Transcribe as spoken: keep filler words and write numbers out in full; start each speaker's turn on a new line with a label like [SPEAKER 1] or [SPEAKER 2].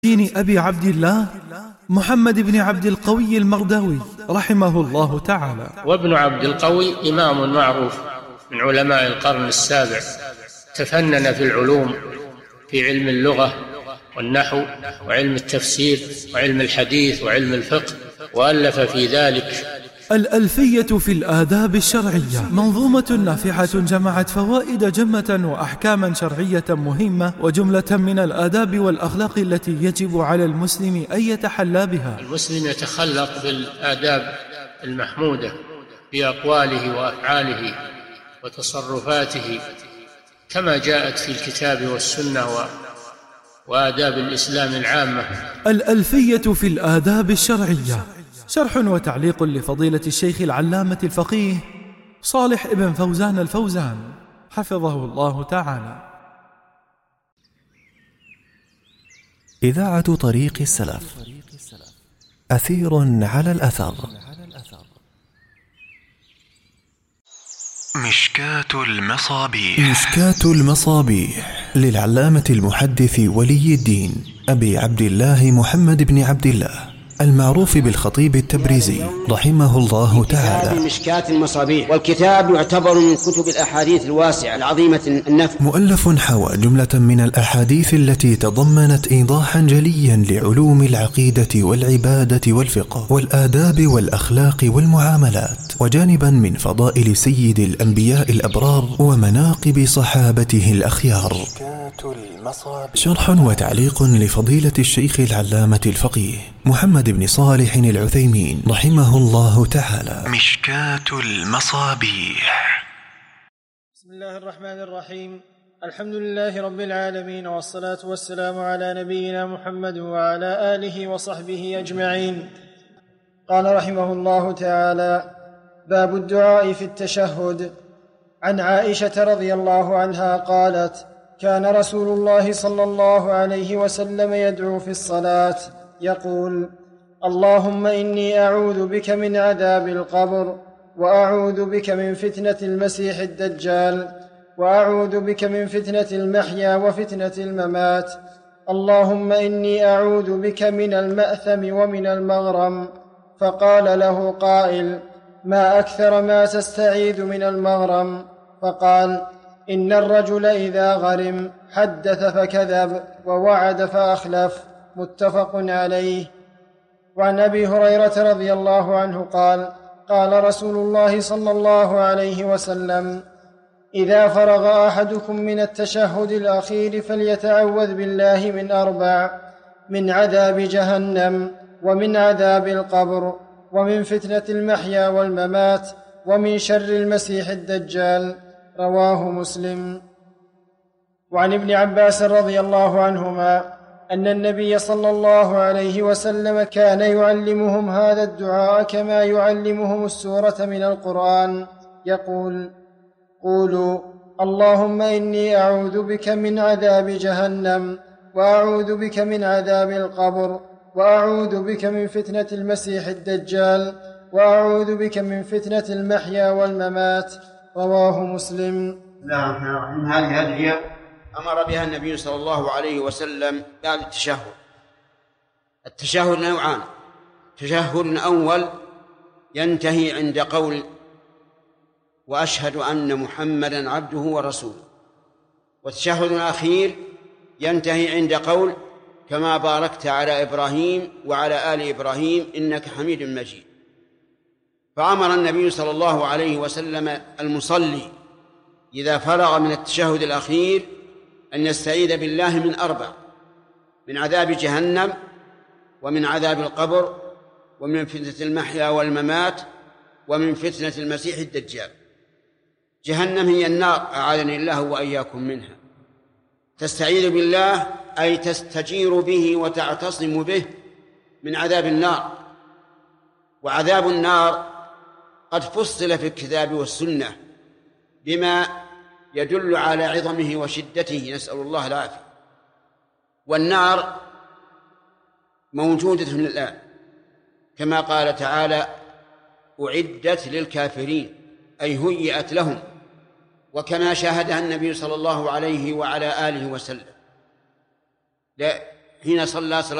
[SPEAKER 1] دين أبي عبد الله محمد بن عبد القوي المرداوي رحمه الله تعالى.
[SPEAKER 2] وابن عبد القوي إمام معروف من علماء القرن السابع، تفنن في العلوم، في علم اللغة والنحو وعلم التفسير وعلم الحديث وعلم الفقه، وألف في ذلك
[SPEAKER 1] الألفية في الآداب الشرعية، منظومة نافعة جمعت فوائد جمة وأحكاما شرعية مهمة وجملة من الآداب والأخلاق التي يجب على المسلم أن يتحلى بها.
[SPEAKER 2] المسلم يتخلق بالآداب المحمودة في أقواله وأفعاله وتصرفاته كما جاءت في الكتاب والسنة وآداب الإسلام العامة.
[SPEAKER 1] الألفية في الآداب الشرعية، شرح وتعليق لفضيلة الشيخ العلامة الفقيه صالح ابن فوزان الفوزان حفظه الله تعالى.
[SPEAKER 3] إذاعة طريق السلف، أثير على الأثر. مشكاة المصابيح. مشكاة المصابيح للعلامة المحدث ولي الدين أبي عبد الله محمد بن عبد الله المعروف بالخطيب التبريزي رحمه الله تعالى.
[SPEAKER 4] مشكاة المصابيح، والكتاب يعتبر من كتب الأحاديث الواسعة العظيمة النفع،
[SPEAKER 3] مؤلف حوى جملة من الأحاديث التي تضمنت إيضاحا جليا لعلوم العقيدة والعبادة والفقه والآداب والأخلاق والمعاملات، وجانبا من فضائل سيد الأنبياء الأبرار ومناقب صحابته الأخيار. شرح وتعليق لفضيلة الشيخ العلامة الفقيه محمد بن صالح العثيمين رحمه الله تعالى. مشكاة المصابيح.
[SPEAKER 5] بسم الله الرحمن الرحيم. الحمد لله رب العالمين، والصلاة والسلام على نبينا محمد وعلى آله وصحبه أجمعين. قال رحمه الله تعالى: باب الدعاء في التشهد. عن عائشة رضي الله عنها قالت: كان رسول الله صلى الله عليه وسلم يدعو في الصلاة يقول: اللهم إني أعوذ بك من عذاب القبر، وأعوذ بك من فتنة المسيح الدجال، وأعوذ بك من فتنة المحيا وفتنة الممات. اللهم إني أعوذ بك من المأثم ومن المغرم. فقال له قائل: ما أكثر ما تستعيذ من المغرم؟ فقال: إن الرجل إذا غرم حدث فكذب ووعد فأخلف. متفق عليه. وعن أبي هريرة رضي الله عنه قال: قال رسول الله صلى الله عليه وسلم: إذا فرغ أحدكم من التشهد الأخير فليتعوذ بالله من أربع: من عذاب جهنم، ومن عذاب القبر، ومن فتنة المحيا والممات، ومن شر المسيح الدجال. رواه مسلم. وعن ابن عباس رضي الله عنهما أن النبي صلى الله عليه وسلم كان يعلمهم هذا الدعاء كما يعلمهم السورة من القرآن، يقول: قولوا اللهم إني أعوذ بك من عذاب جهنم، وأعوذ بك من عذاب القبر، وأعوذ بك من فتنة المسيح الدجال، وأعوذ بك من فتنة المحيا والممات. رواه مسلم.
[SPEAKER 4] لا من هذه الأدعية أمر بها النبي صلى الله عليه وسلم بعد التشهد. التشهد نوعان: تشهد أول ينتهي عند قول وأشهد أن محمدا عبده ورسوله، والتشهد الأخير ينتهي عند قول كما باركت على إبراهيم وعلى آل إبراهيم إنك حميد مجيد. فأمر النبي صلى الله عليه وسلم المصلي إذا فرغ من التشهد الأخير أن يستعيذ بالله من أربع: من عذاب جهنم، ومن عذاب القبر، ومن فتنة المحيا والممات، ومن فتنة المسيح الدجال. جهنم هي النار، أعاذني الله وإياكم منها. تستعيذ بالله أي تستجير به وتعتصم به من عذاب النار. وعذاب النار قد فصل في الكتاب والسنة بما يدل على عظمه وشدته، نسأل الله العافية. والنار موجودة الآن كما قال تعالى: أعدت للكافرين، أي هيئت لهم، وكما شاهدها النبي صلى الله عليه وعلى آله وسلم. حين صلى صلاة